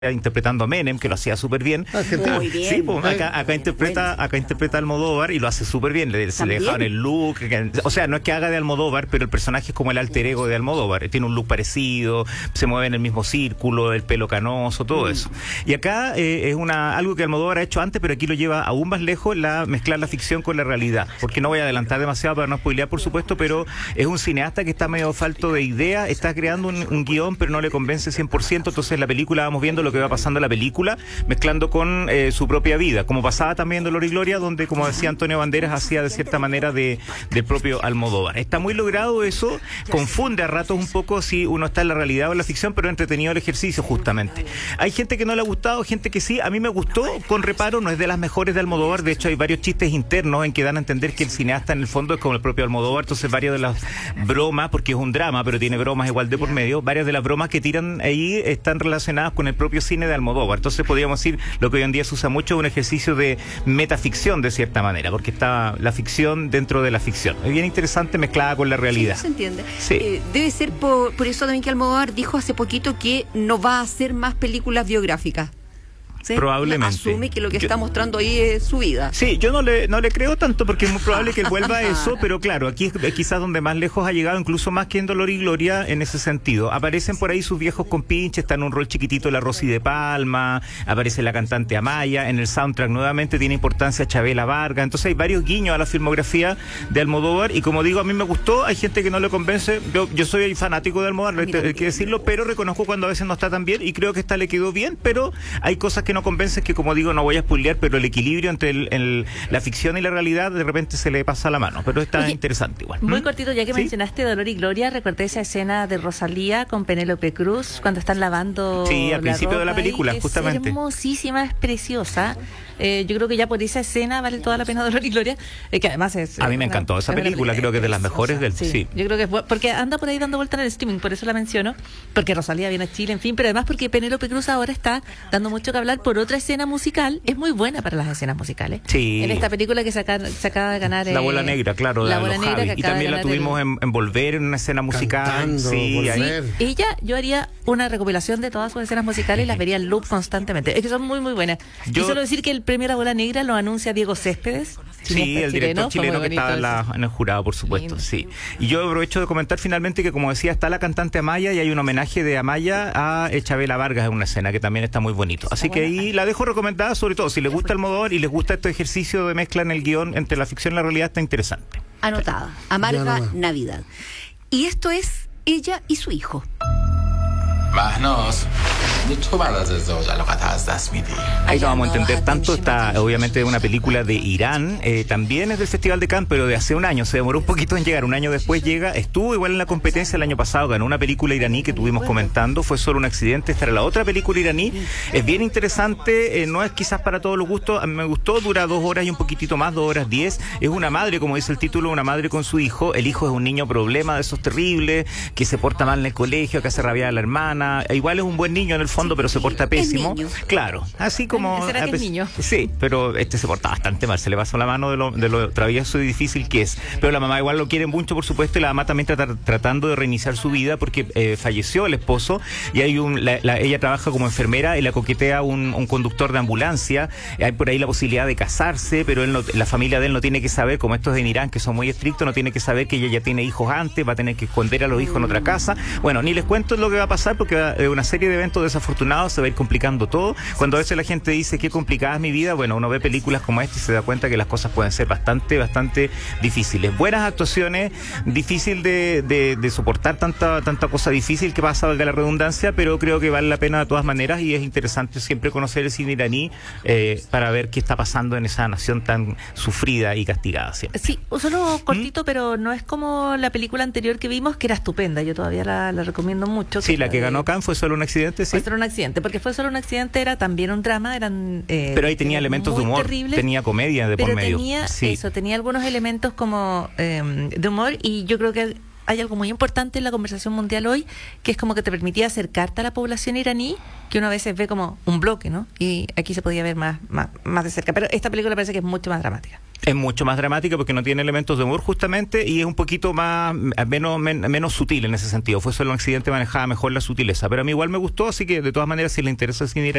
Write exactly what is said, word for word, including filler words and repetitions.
interpretando a Menem, que lo hacía súper bien. Muy bien. Sí, pues, acá, acá interpreta acá interpreta a Almodóvar y lo hace súper bien. Le, se le dejaron el look. Que, o sea, no es que haga de Almodóvar, pero el personaje es como el alter ego de Almodóvar. Tiene un look parecido, se mueve en el mismo círculo, el pelo canoso, todo mm. eso. Y acá eh, es una algo que Almodóvar ha hecho antes, pero aquí lo lleva aún más lejos, la mezclar la ficción con la realidad. Porque no voy a adelantar demasiado para no spoilear, por supuesto, pero es un cineasta que está medio falto de idea, está creando un, un guión, pero no le convence cien por ciento. Entonces, la película vamos viendo lo que va pasando en la película, mezclando con eh, su propia vida, como pasaba también en Dolor y Gloria, donde, como decía Antonio Banderas, hacía de cierta manera de del propio Almodóvar. Está muy logrado eso, confunde a ratos un poco si uno está en la realidad o en la ficción, pero entretenido el ejercicio, justamente. Hay gente que no le ha gustado, gente que sí. A mí me gustó, con reparo, no es de las mejores de Almodóvar. De hecho, hay varios chistes internos en que dan a entender que el cineasta en el fondo es como el propio Almodóvar. Entonces, varias de las bromas, porque es un drama, pero tiene bromas igual de por medio, varias de las bromas que tiran ahí están relacionadas con el propio cine de Almodóvar. Entonces podríamos decir, lo que hoy en día se usa mucho, un ejercicio de metaficción de cierta manera, porque está la ficción dentro de la ficción. Es bien interesante mezclada con la realidad. Sí, se entiende. Sí. Eh, debe ser por, por eso también que Almodóvar dijo hace poquito que no va a hacer más películas biográficas. ¿Sí? Probablemente. Asume que lo que yo, está mostrando ahí es su vida. Sí, yo no le no le creo tanto porque es muy probable que él vuelva a eso, pero claro, aquí es quizás donde más lejos ha llegado, incluso más que en Dolor y Gloria en ese sentido. Aparecen por ahí sus viejos compinches, está en un rol chiquitito la Rosy de Palma, aparece la cantante Amaya, en el soundtrack nuevamente tiene importancia Chabela Vargas, entonces hay varios guiños a la filmografía de Almodóvar y como digo, a mí me gustó, hay gente que no le convence, yo, yo soy fanático de Almodóvar, hay que decirlo, pero reconozco cuando a veces no está tan bien y creo que esta le quedó bien, pero hay cosas que no convencen, que como digo, no voy a spoilear, pero el equilibrio entre el, el, la ficción y la realidad de repente se le pasa la mano, pero está Oye, interesante igual. Muy ¿Mm? cortito, ya que ¿Sí? mencionaste Dolor y Gloria, recordé esa escena de Rosalía con Penélope Cruz cuando están lavando Sí, al principio de la película, justamente. Es hermosísima, es preciosa. Eh, yo creo que ya por esa escena vale toda la pena Dolor y Gloria, eh, que además es... A mí me una, encantó esa película, creo que es de las mejores del... Sí, sí, yo creo que fue, porque anda por ahí dando vuelta en el streaming, por eso la menciono, porque Rosalía viene a Chile, en fin, pero además porque Penélope Cruz ahora está dando mucho que hablar por otra escena musical, es muy buena para las escenas musicales. Sí. En esta película que se acaba, se acaba de ganar... La Bola Negra, claro, La de Bola Negra, que y también la tuvimos el... en, en Volver, en una escena musical. Cantando, sí, sí, ella, yo haría una recopilación de todas sus escenas musicales y las vería en loop constantemente. Es que son muy, muy buenas. Yo, y solo decir que el premio La Bola Negra lo anuncia Diego Céspedes. Sí, el director chileno, chileno que estaba en, la, en el jurado, por supuesto, sí. Y yo aprovecho de comentar finalmente que, como decía, está la cantante Amaya y hay un homenaje de Amaya a Chabela Vargas en una escena que también está muy bonito. Así que ahí la dejo recomendada, sobre todo si les gusta Almodóvar y les gusta este ejercicio de mezcla en el guión entre la ficción y la realidad, está interesante. Anotada. Amarga Navidad. Y esto es ella y su hijo. Ahí no vamos a entender tanto. Está obviamente una película de Irán, eh, también es del Festival de Cannes, pero de hace un año, se demoró un poquito en llegar, un año después llega, estuvo igual en la competencia el año pasado, ganó una película iraní que tuvimos comentando, Fue solo un accidente. Esta era la otra película iraní, es bien interesante, eh, no es quizás para todos los gustos, a mí me gustó, dura dos horas y un poquitito más, dos horas diez, es una madre, como dice el título, una madre con su hijo, el hijo es un niño problema de esos terribles, que se porta mal en el colegio, que hace rabiar a la hermana, igual es un buen niño en el fondo, sí, pero se porta pésimo. Claro, así como... ¿Será que es niño? Sí, pero este se porta bastante mal, se le pasa la mano de lo, de lo travieso y difícil que es. Pero la mamá igual lo quiere mucho, por supuesto, y la mamá también trata, tratando de reiniciar su vida porque eh, falleció el esposo y hay un, la, la, ella trabaja como enfermera y la coquetea un, un conductor de ambulancia. Hay por ahí la posibilidad de casarse, pero él no, la familia de él no tiene que saber, como estos en Irán, que son muy estrictos, no tiene que saber que ella ya tiene hijos antes, va a tener que esconder a los hijos en otra casa. Bueno, ni les cuento lo que va a pasar porque va, eh, una serie de eventos desafortunados, se va a ir complicando todo. Cuando a veces la gente dice qué complicada es mi vida, bueno, uno ve películas como esta y se da cuenta que las cosas pueden ser bastante, bastante difíciles. Buenas actuaciones, difícil de, de, de soportar tanta, tanta cosa difícil que pasa, valga la redundancia, pero creo que vale la pena de todas maneras y es interesante siempre conocer el cine iraní eh, para ver qué está pasando en esa nación tan sufrida y castigada siempre. Sí, solo cortito, ¿Mm? Pero no es como la película anterior que vimos, que era estupenda, yo todavía la, la recomiendo mucho. Sí, la que ganó Cannes Fue solo un accidente, sí. Fue solo un accidente, porque Fue solo un accidente era también un drama, eran... Eh, pero ahí tenía elementos de humor, terribles, tenía comedia de por medio. Tenía sí. eso, tenía algunos elementos como eh, de humor y yo creo que hay algo muy importante en la conversación mundial hoy, que es como que te permitía acercarte a la población iraní, que uno a veces ve como un bloque, ¿no? Y aquí se podía ver más, más, más de cerca. Pero esta película parece que es mucho más dramática. Es mucho más dramática porque no tiene elementos de humor justamente y es un poquito más menos men, menos sutil en ese sentido. Fue solo un accidente, manejaba mejor la sutileza. Pero a mí igual me gustó, así que de todas maneras si le interesa el cine